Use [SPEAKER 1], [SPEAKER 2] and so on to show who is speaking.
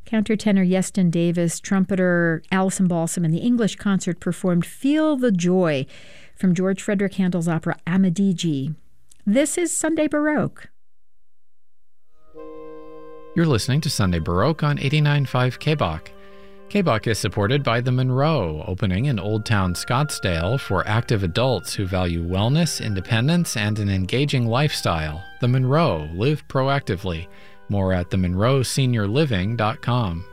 [SPEAKER 1] Countertenor Yeston Davis, trumpeter Alison Balsam, and the English concert performed Feel the Joy from George Frederick Handel's opera Amadigi. This is Sunday Baroque.
[SPEAKER 2] You're listening to Sunday Baroque on 89.5 KBOC. KBOC is supported by The Monroe, opening in Old Town Scottsdale for active adults who value wellness, independence, and an engaging lifestyle. The Monroe, live proactively. More at themonroeseniorliving.com.